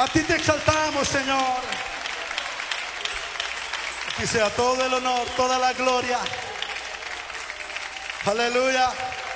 A ti te exaltamos, Señor. A ti sea todo el honor, toda la gloria. Aleluya.